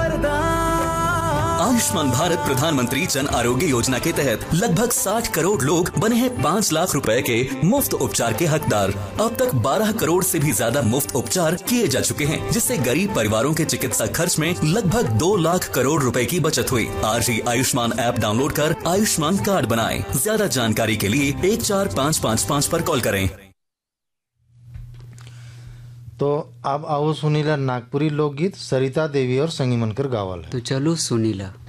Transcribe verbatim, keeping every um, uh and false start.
आयुष्मान भारत प्रधानमंत्री जन आरोग्य योजना के तहत लगभग साठ करोड़ लोग बने हैं पाँच लाख रुपए के मुफ्त उपचार के हकदार। अब तक बारह करोड़ से भी ज्यादा मुफ्त उपचार किए जा चुके हैं, जिससे गरीब परिवारों के चिकित्सा खर्च में लगभग दो लाख करोड़ रुपए की बचत हुई। आज ही आयुष्मान ऐप डाउनलोड कर आयुष्मान कार्ड बनाएं। ज्यादा जानकारी के लिए एक चार पाँच पाँच पाँच पर कॉल करें। तो अब आओ सुनीला नागपुरी लोकगीत सरिता देवी और संगी मनकर गावल है। तो चलो सुनीला।